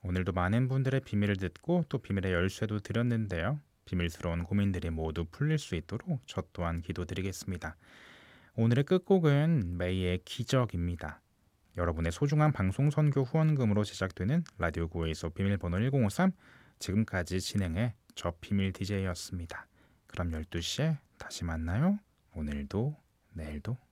오늘도 많은 분들의 비밀을 듣고 또 비밀의 열쇠도 드렸는데요. 비밀스러운 고민들이 모두 풀릴 수 있도록 저 또한 기도드리겠습니다. 오늘의 끝곡은 메이의 기적입니다. 여러분의 소중한 방송 선교 후원금으로 제작되는 라디오 구에이소 비밀번호 1053, 지금까지 진행해 저 비밀 DJ였습니다. 그럼 12시에 다시 만나요. 오늘도 내일도